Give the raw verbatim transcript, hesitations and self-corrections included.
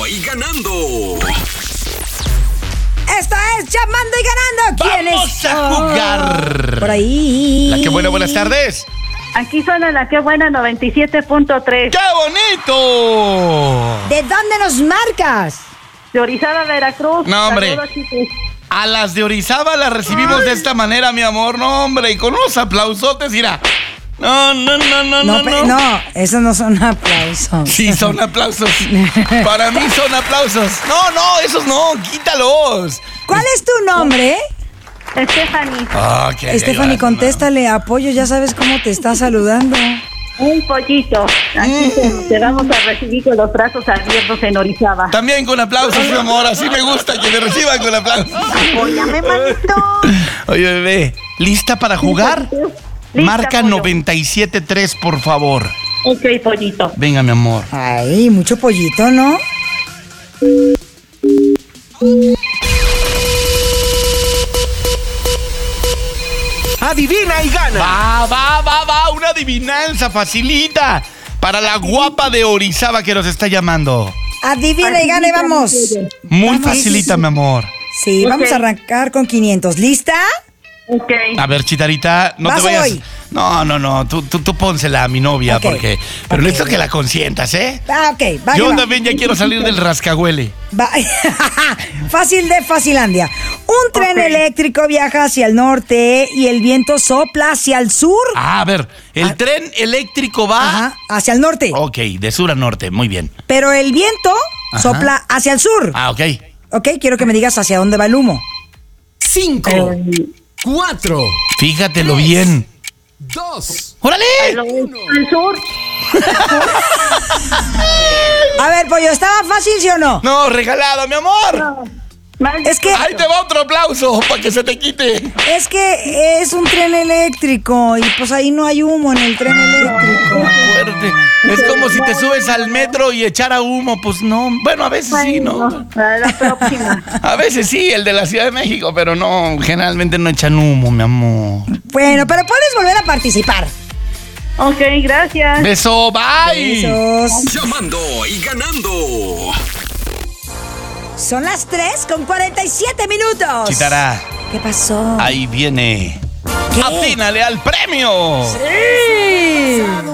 y ganando. Esto es Llamando y Ganando. ¿Quién ¡Vamos es? a jugar! Por ahí. La que buena, buenas tardes. Aquí suena la que buena noventa y siete punto tres. ¡Qué bonito! ¿De dónde nos marcas? De Orizaba, Veracruz. No, hombre. Saludos, chicos. A las de Orizaba las recibimos de esta manera, mi amor. No, hombre, y con unos aplausotes, mira. No, no, no, no, no. No, pe- no, esos no son aplausos. Sí, son aplausos. Para mí son aplausos. No, no, esos no, quítalos. ¿Cuál es tu nombre? Stephanie, Ah, qué Stephanie, gracias, contéstale, apoyo, ya sabes cómo te está saludando. un pollito. Aquí te, te vamos a recibir con los brazos abiertos en Orizaba. También con aplausos, mi amor. Así me gusta que me reciban con aplausos. Apóyame, manito. Oye, bebé, ¿lista para jugar? Lista, Marca pollo. noventa y siete tres, por favor. Ok, pollito. Venga, mi amor. Ay, mucho pollito, ¿no? Adivina y gana. Va, va, va, va. Una adivinanza facilita para la guapa de Orizaba que nos está llamando. Adivina y gane, vamos. Muy Vamos. facilita, mi amor. Sí, Ok. vamos a arrancar con quinientos. ¿Lista? Ok. A ver, Chitarita, no Vas te vayas. hoy. No, no, no. Tú, tú, tú pónsela a mi novia, Ok. porque. Pero Ok. necesito que la consientas, ¿eh? Ah, ok, va. que Yo va. también ya quiero salir del rascahuele. Va- Fácil de Facilandia. Un tren Ok. eléctrico viaja hacia el norte y el viento sopla hacia el sur. Ah, a ver, el Ah. tren eléctrico va. Ajá, hacia el norte. Ok, de sur a norte, muy bien. Pero el viento Ajá. sopla hacia el sur. Ah, ok. Ok, quiero que me digas hacia dónde va el humo. Cinco, cuatro, Fíjatelo bien. dos. ¡Órale! Al, al sur. A ver, pollo, ¿estaba fácil, sí o no? No, regalado, mi amor. Más- Es que, Ahí te va otro aplauso para que se te quite. es que es un tren eléctrico y pues ahí no hay humo en el tren eléctrico. Fuerte. Es como si te subes al metro y echara humo. Pues no. Bueno, a veces sí, ¿no? Para la próxima. A veces sí, el de la Ciudad de México, pero no, generalmente no echan humo, mi amor. Bueno, pero puedes volver a participar. Ok, gracias. Beso, bye. Besos. Llamando y ganando. Son las tres con cuarenta y siete minutos. Chitara, ¿Qué pasó? ahí viene. ¿Qué? Atínale al premio. Sí.